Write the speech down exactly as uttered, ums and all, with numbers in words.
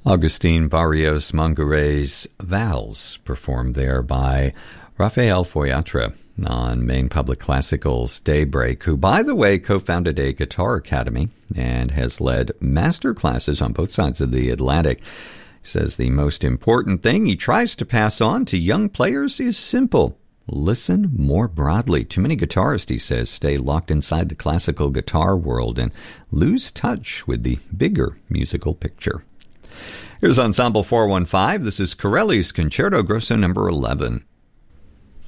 Augustin Barrios Mongare's Vals, performed there by Raphael Foyatra on Maine Public Classical's Daybreak, who, by the way, co-founded a guitar academy and has led master classes on both sides of the Atlantic. He says the most important thing he tries to pass on to young players is simple. Listen more broadly. Too many guitarists, he says, stay locked inside the classical guitar world and lose touch with the bigger musical picture. Here's Ensemble four one five. This is Corelli's Concerto Grosso number eleven.